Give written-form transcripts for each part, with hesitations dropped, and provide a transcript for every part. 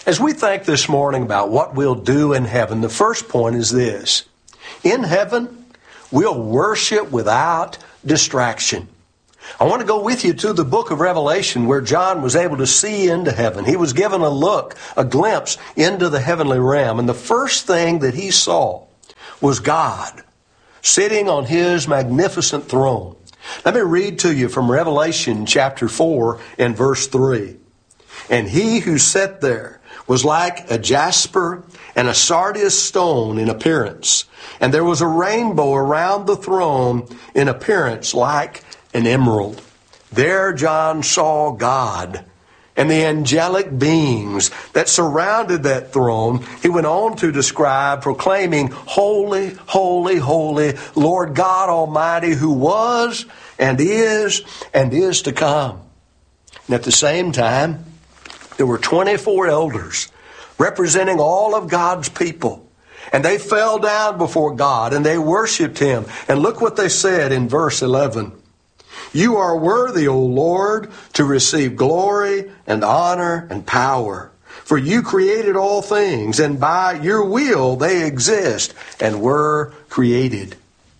As we think this morning about what we'll do in heaven, the first point is this. In heaven, we'll worship without distraction. I want to go with you to the book of Revelation where John was able to see into heaven. He was given a look, a glimpse into the heavenly realm. And the first thing that he saw was God sitting on his magnificent throne. Let me read to you from Revelation chapter 4 and verse 3. And he who sat there was like a jasper and a sardius stone in appearance. And there was a rainbow around the throne in appearance like an emerald. There John saw God and the angelic beings that surrounded that throne. He went on to describe, proclaiming, Holy, holy, holy, Lord God Almighty, who was and is to come. And at the same time, there were 24 elders representing all of God's people. And they fell down before God and they worshiped him. And look what they said in verse 11. You are worthy, O Lord, to receive glory and honor and power. For you created all things, and by your will they exist and were created.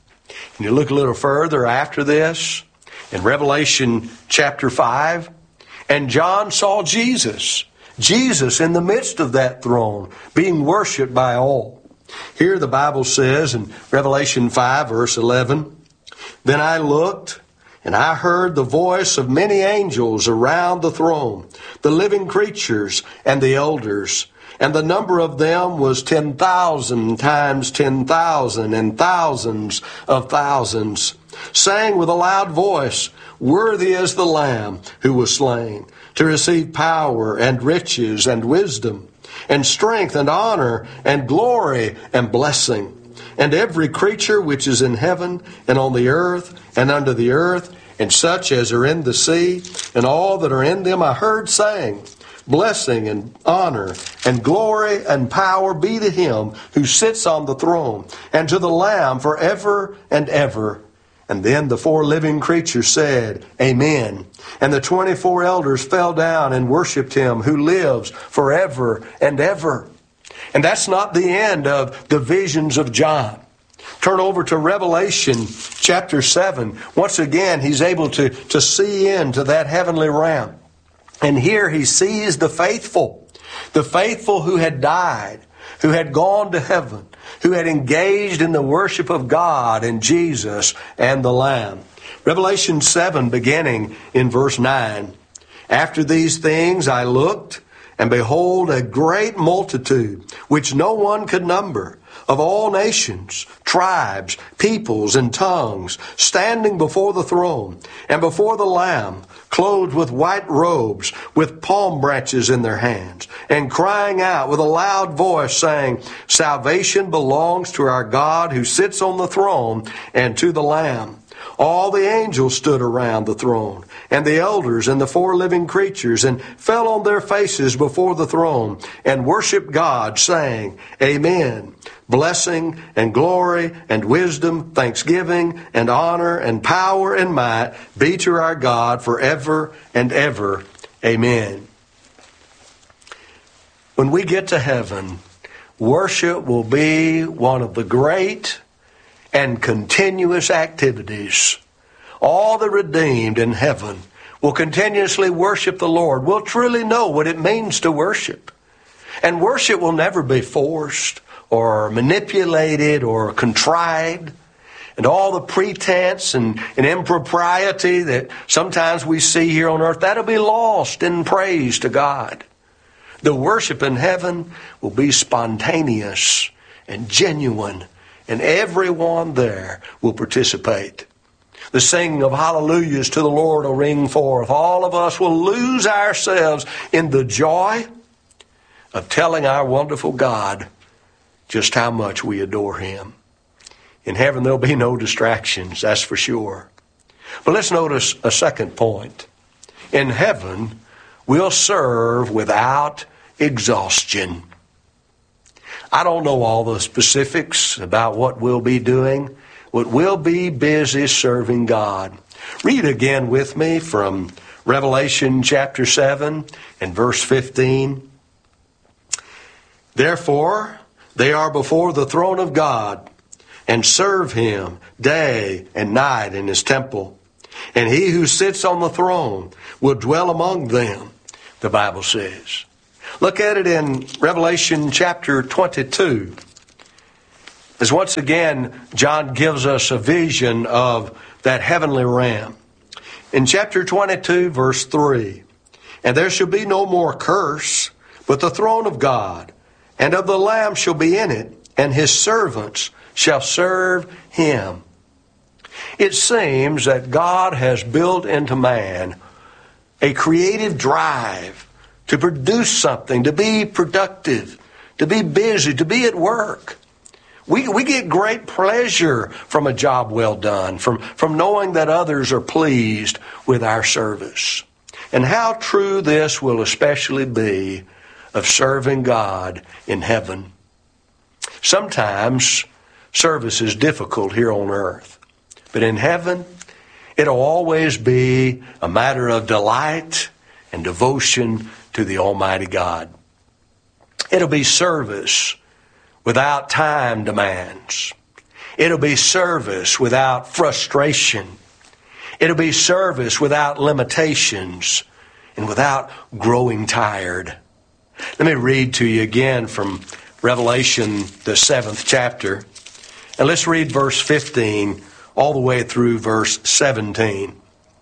And you look a little further after this, in Revelation chapter 5, and John saw Jesus in the midst of that throne, being worshipped by all. Here the Bible says in Revelation 5, verse 11, Then I looked, and I heard the voice of many angels around the throne, the living creatures and the elders. And the number of them was 10,000 times 10,000 and thousands of thousands, saying with a loud voice, Worthy is the Lamb who was slain, to receive power and riches and wisdom and strength and honor and glory and blessing. And every creature which is in heaven and on the earth and under the earth, and such as are in the sea, and all that are in them, I heard saying, Blessing and honor and glory and power be to him who sits on the throne, and to the Lamb forever and ever. And then the 4 living creatures said, Amen. And the 24 elders fell down and worshipped him who lives forever and ever. And that's not the end of the visions of John. Turn over to Revelation chapter 7. Once again, he's able to see into that heavenly realm. And here he sees the faithful who had died, who had gone to heaven, who had engaged in the worship of God and Jesus and the Lamb. Revelation 7, beginning in verse 9. After these things I looked, and behold, a great multitude, which no one could number, of all nations, tribes, peoples, and tongues, standing before the throne and before the Lamb, clothed with white robes, with palm branches in their hands, and crying out with a loud voice, saying, Salvation belongs to our God who sits on the throne and to the Lamb. All the angels stood around the throne, and the elders and the 4 living creatures, and fell on their faces before the throne, and worshiped God, saying, Amen. Blessing and glory and wisdom, thanksgiving and honor and power and might be to our God forever and ever. Amen. When we get to heaven, worship will be one of the great and continuous activities. All the redeemed in heaven will continuously worship the Lord. We'll truly know what it means to worship. And worship will never be forced or manipulated or contrived. And all the pretense and impropriety that sometimes we see here on earth, that'll be lost in praise to God. The worship in heaven will be spontaneous and genuine, and everyone there will participate. The singing of hallelujahs to the Lord will ring forth. All of us will lose ourselves in the joy of telling our wonderful God just how much we adore him. In heaven there'll be no distractions, that's for sure. But let's notice a second point. In heaven, we'll serve without exhaustion. I don't know all the specifics about what we'll be doing, but we'll be busy serving God. Read again with me from Revelation chapter 7 and verse 15. Therefore, they are before the throne of God, and serve him day and night in his temple. And he who sits on the throne will dwell among them, the Bible says. Look at it in Revelation chapter 22. As once again, John gives us a vision of that heavenly realm. In chapter 22, verse 3, and there shall be no more curse, but the throne of God and of the Lamb shall be in it, and his servants shall serve him. It seems that God has built into man a creative drive to produce something, to be productive, to be busy, to be at work. We get great pleasure from a job well done, from knowing that others are pleased with our service. And how true this will especially be of serving God in heaven. Sometimes service is difficult here on earth, but in heaven, it'll always be a matter of delight and devotion to the Almighty God. It'll be service without time demands. It'll be service without frustration. It'll be service without limitations and without growing tired. Let me read to you again from Revelation, the 7th chapter. And let's read verse 15 all the way through verse 17.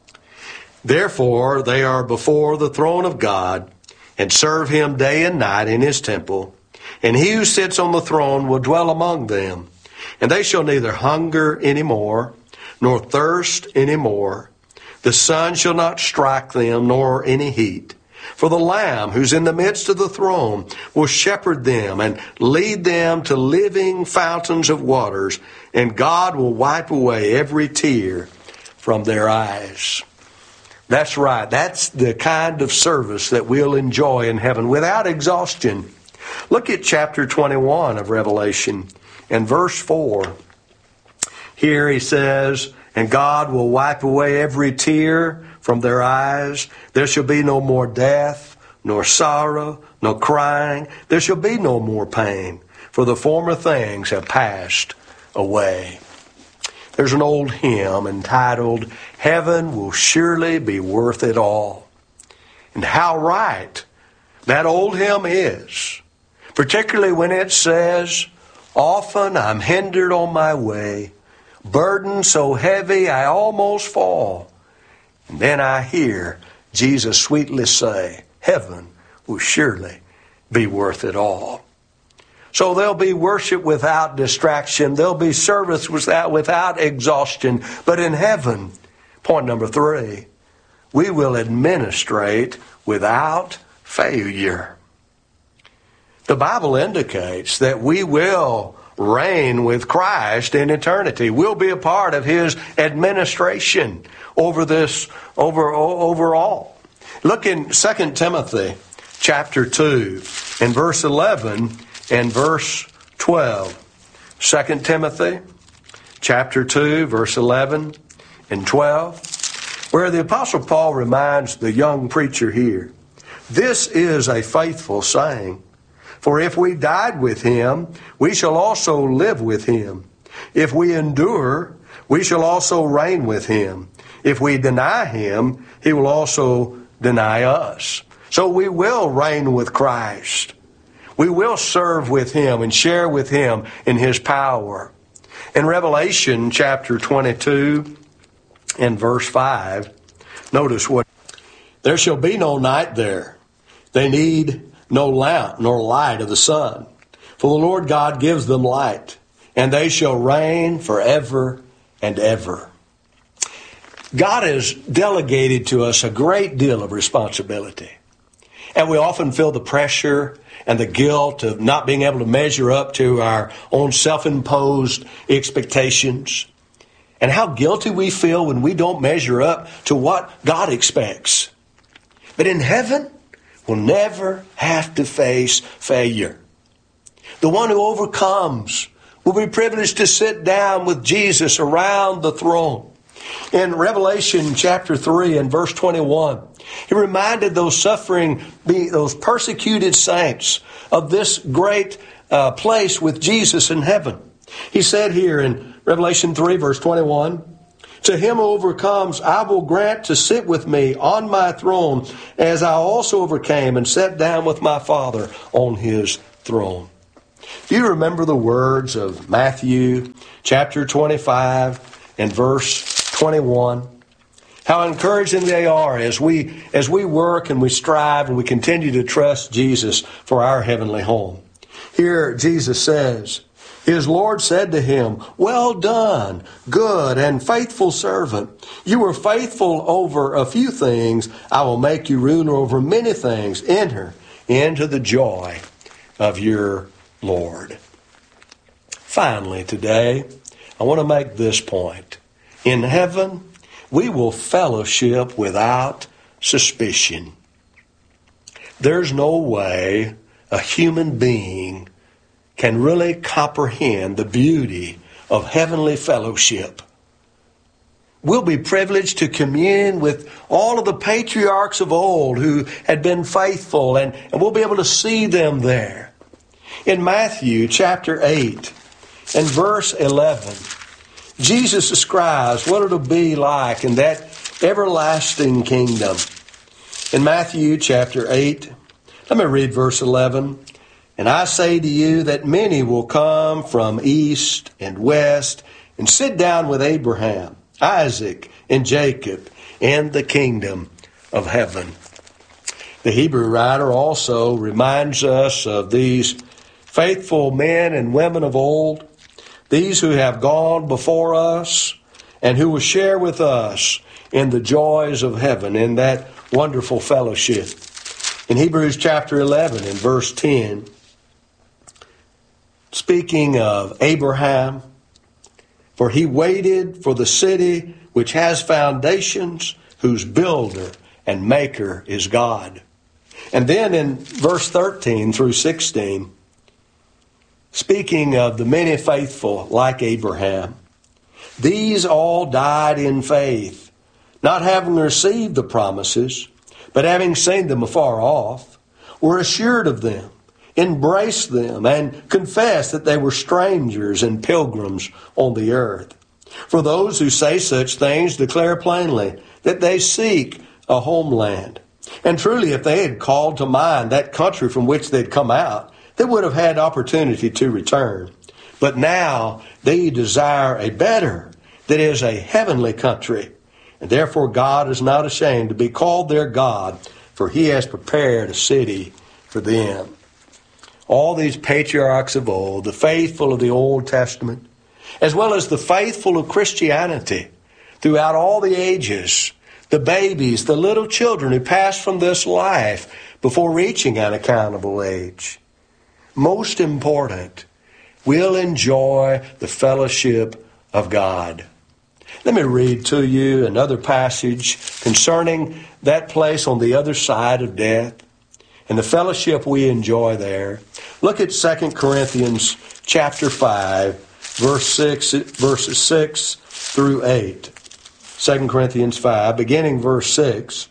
Therefore, they are before the throne of God, and serve him day and night in his temple. And he who sits on the throne will dwell among them. And they shall neither hunger any more, nor thirst any more. The sun shall not strike them, nor any heat. For the Lamb who's in the midst of the throne will shepherd them and lead them to living fountains of waters, and God will wipe away every tear from their eyes. That's right. That's the kind of service that we'll enjoy in heaven without exhaustion. Look at chapter 21 of Revelation and verse 4. Here he says, and God will wipe away every tear from their eyes. There shall be no more death, nor sorrow, nor crying. There shall be no more pain, for the former things have passed away. There's an old hymn entitled, Heaven Will Surely Be Worth It All. And how right that old hymn is, particularly when it says, often I'm hindered on my way, burden so heavy I almost fall. And then I hear Jesus sweetly say, heaven will surely be worth it all. So there'll be worship without distraction. There'll be service without exhaustion. But in heaven, point number 3, we will administrate without failure. The Bible indicates that we will reign with Christ in eternity. We'll be a part of his administration over all. Look in 2 Timothy chapter 2 and verse 11 and verse 12. 2 Timothy chapter 2 verse 11 and 12, where the Apostle Paul reminds the young preacher here, this is a faithful saying. For if we died with him, we shall also live with him. If we endure, we shall also reign with him. If we deny him, he will also deny us. So we will reign with Christ. We will serve with him and share with him in his power. In Revelation chapter 22 and verse 5, notice what, there shall be no night there. They need no lamp nor light of the sun. For the Lord God gives them light, and they shall reign forever and ever. God has delegated to us a great deal of responsibility. And we often feel the pressure and the guilt of not being able to measure up to our own self-imposed expectations. And how guilty we feel when we don't measure up to what God expects. But in heaven, we'll never have to face failure. The one who overcomes will be privileged to sit down with Jesus around the throne. In Revelation chapter 3 and verse 21, he reminded those those persecuted saints of this great place with Jesus in heaven. He said here in Revelation 3 verse 21, "To him who overcomes, I will grant to sit with me on my throne, as I also overcame and sat down with my Father on his throne." Do you remember the words of Matthew chapter 25 and verse 21? How encouraging they are as we work and we strive and we continue to trust Jesus for our heavenly home. Here Jesus says, his Lord said to him, "Well done, good and faithful servant. You were faithful over a few things. I will make you ruler over many things. Enter into the joy of your Lord." Finally, today, I want to make this point. In heaven, we will fellowship without suspicion. There's no way a human being can really comprehend the beauty of heavenly fellowship. We'll be privileged to commune with all of the patriarchs of old who had been faithful, and we'll be able to see them there. In Matthew chapter 8 and verse 11, Jesus describes what it'll be like in that everlasting kingdom. In Matthew chapter 8, let me read verse 11. "And I say to you that many will come from east and west and sit down with Abraham, Isaac, and Jacob in the kingdom of heaven." The Hebrew writer also reminds us of these faithful men and women of old, these who have gone before us and who will share with us in the joys of heaven, in that wonderful fellowship. In Hebrews chapter 11 and verse 10, speaking of Abraham, "For he waited for the city which has foundations, whose builder and maker is God." And then in verse 13 through 16, speaking of the many faithful like Abraham, "These all died in faith, not having received the promises, but having seen them afar off, were assured of them, embraced them, and confessed that they were strangers and pilgrims on the earth. For those who say such things declare plainly that they seek a homeland. And truly, if they had called to mind that country from which they'd come out, they would have had opportunity to return. But now they desire a better, that is, a heavenly country. And therefore God is not ashamed to be called their God, for he has prepared a city for them." All these patriarchs of old, the faithful of the Old Testament, as well as the faithful of Christianity throughout all the ages, the babies, the little children who passed from this life before reaching an accountable age. Most important, we'll enjoy the fellowship of God. Let me read to you another passage concerning that place on the other side of death and the fellowship we enjoy there. Look at 2 Corinthians chapter 5, verses 6 through 8. 2 Corinthians 5, beginning verse 6.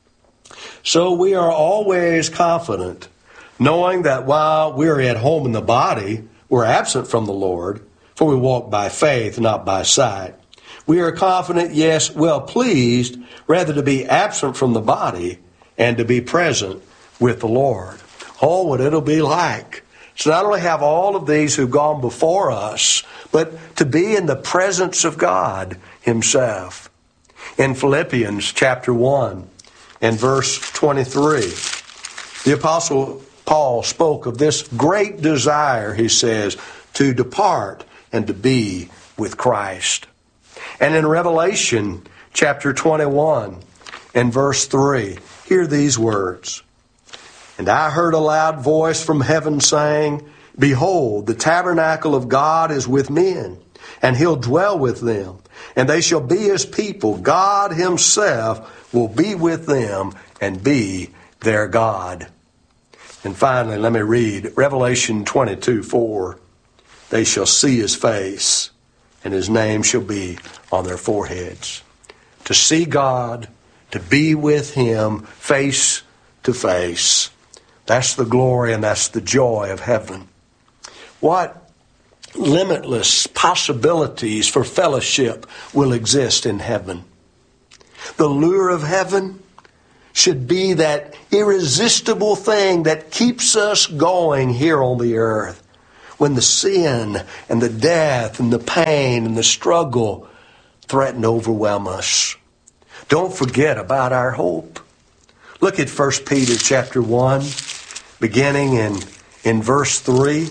"So we are always confident, knowing that while we are at home in the body, we're absent from the Lord, for we walk by faith, not by sight. We are confident, yes, well pleased, rather to be absent from the body and to be present with the Lord." Oh, what it'll be like to not only have all of these who've gone before us, but to be in the presence of God himself. In Philippians chapter 1 and verse 23, the Apostle Paul spoke of this great desire, he says, to depart and to be with Christ. And in Revelation chapter 21 and verse 3, hear these words. "And I heard a loud voice from heaven saying, Behold, the tabernacle of God is with men, and he'll dwell with them, and they shall be his people. God himself will be with them and be their God." And finally, let me read Revelation 22:4. "They shall see his face, and His name shall be on their foreheads. To see God, to be with Him face to face. That's the glory and that's the joy of heaven. What limitless possibilities for fellowship will exist in heaven. The lure of heaven should be that irresistible thing that keeps us going here on the earth. When the sin and the death and the pain and the struggle threaten to overwhelm us. Don't forget about our hope. Look at 1 Peter chapter 1, beginning in verse 3.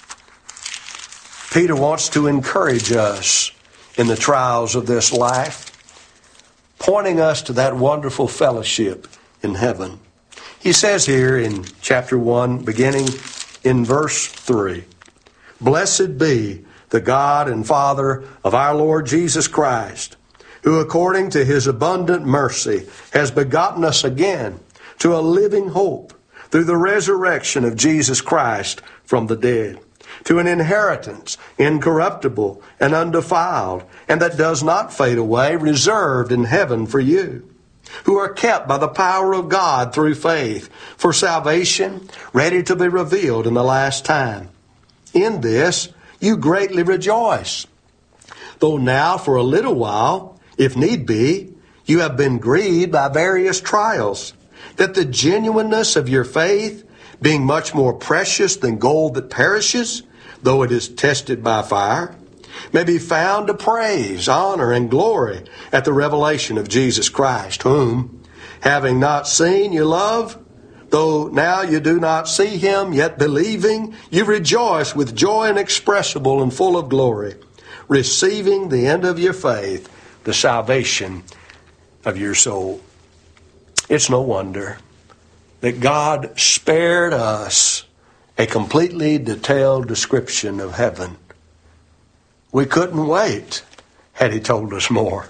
Peter wants to encourage us in the trials of this life, pointing us to that wonderful fellowship in heaven. He says here in chapter 1, beginning in verse 3, Blessed be the God and Father of our Lord Jesus Christ, who according to His abundant mercy has begotten us again to a living hope through the resurrection of Jesus Christ from the dead, to an inheritance incorruptible and undefiled, and that does not fade away, reserved in heaven for you, who are kept by the power of God through faith, for salvation ready to be revealed in the last time. In this you greatly rejoice, though now for a little while, if need be, you have been grieved by various trials, that the genuineness of your faith, being much more precious than gold that perishes, though it is tested by fire, may be found to praise, honor, and glory at the revelation of Jesus Christ, whom, having not seen, you love, though now you do not see Him, yet believing, you rejoice with joy inexpressible and full of glory, receiving the end of your faith, the salvation of your soul. It's no wonder that God spared us a completely detailed description of heaven. We couldn't wait had He told us more.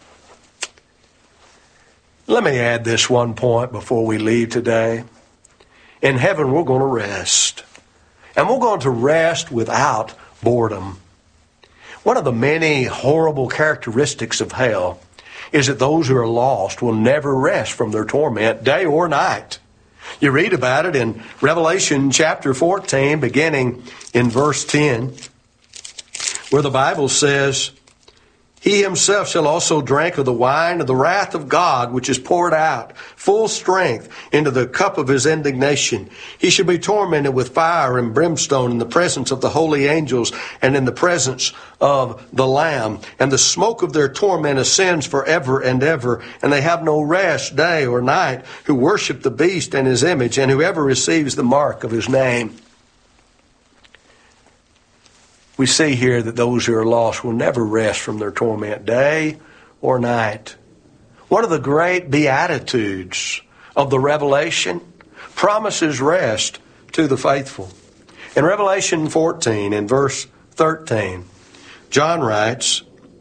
Let me add this one point before we leave today. In heaven, we're going to rest. And we're going to rest without boredom. One of the many horrible characteristics of hell is that those who are lost will never rest from their torment, day or night. You read about it in Revelation chapter 14, beginning in verse 10, where the Bible says, He Himself shall also drink of the wine of the wrath of God, which is poured out, full strength, into the cup of His indignation. He shall be tormented with fire and brimstone in the presence of the holy angels and in the presence of the Lamb. And the smoke of their torment ascends forever and ever. And they have no rest day or night, who worship the beast and his image, and whoever receives the mark of his name. We see here that those who are lost will never rest from their torment day or night. One of the great beatitudes of the Revelation promises rest to the faithful. In Revelation 14, in verse 13, John writes,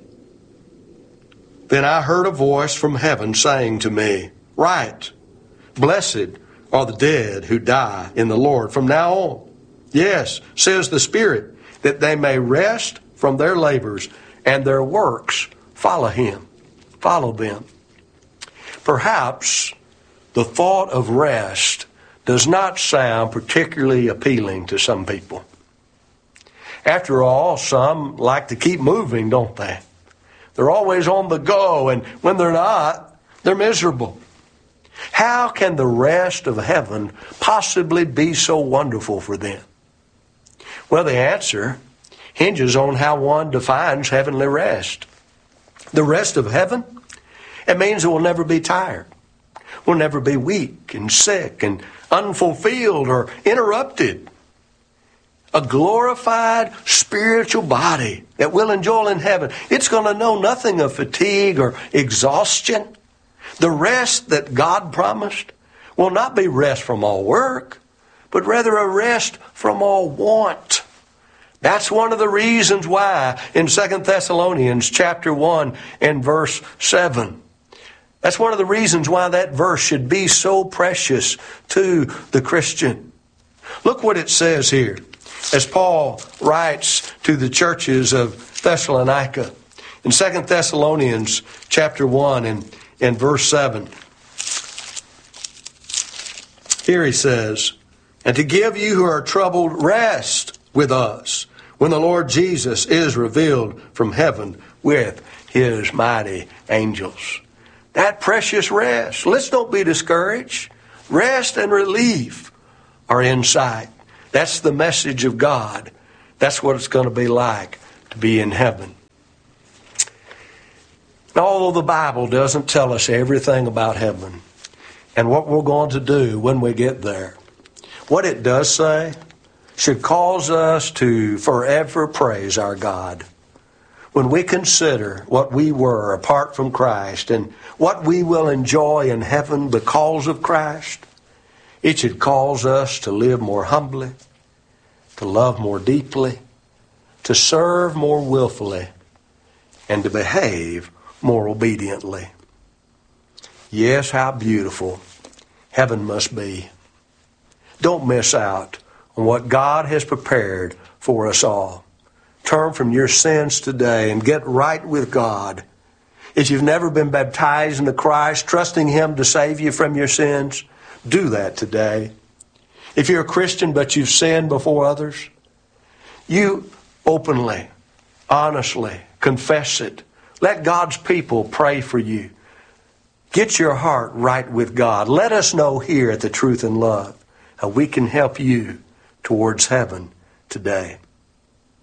Then I heard a voice from heaven saying to me, Write, blessed are the dead who die in the Lord from now on. Yes, says the Spirit, that they may rest from their labors and their works follow them. Perhaps the thought of rest does not sound particularly appealing to some people. After all, some like to keep moving, don't they? They're always on the go, and when they're not, they're miserable. How can the rest of heaven possibly be so wonderful for them? Well, the answer hinges on how one defines heavenly rest. The rest of heaven, it means it will never be tired. We'll never be weak and sick and unfulfilled or interrupted. A glorified spiritual body that we'll enjoy in heaven. It's going to know nothing of fatigue or exhaustion. The rest that God promised will not be rest from all work, but rather a rest from all want. That's one of the reasons why in 2 Thessalonians chapter 1 and verse 7, that's one of the reasons why that verse should be so precious to the Christian. Look what it says here as Paul writes to the churches of Thessalonica. In 2 Thessalonians chapter 1 and verse 7, here he says, "And to give you who are troubled rest with us when the Lord Jesus is revealed from heaven with His mighty angels." That precious rest. Let's don't be discouraged. Rest and relief are in sight. That's the message of God. That's what it's going to be like to be in heaven. Now, although the Bible doesn't tell us everything about heaven and what we're going to do when we get there, what it does say should cause us to forever praise our God. When we consider what we were apart from Christ and what we will enjoy in heaven because of Christ, it should cause us to live more humbly, to love more deeply, to serve more willfully, and to behave more obediently. Yes, how beautiful heaven must be. Don't miss out on what God has prepared for us all. Turn from your sins today and get right with God. If you've never been baptized into Christ, trusting Him to save you from your sins, do that today. If you're a Christian but you've sinned before others, you openly, honestly confess it. Let God's people pray for you. Get your heart right with God. Let us know here at the Truth and Love how we can help you towards heaven today.